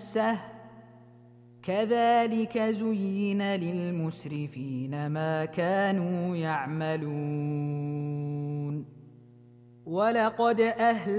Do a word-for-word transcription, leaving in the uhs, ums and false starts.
مسه كذلك زين للمسرفين ما كانوا يعملون ولقد أهلكنا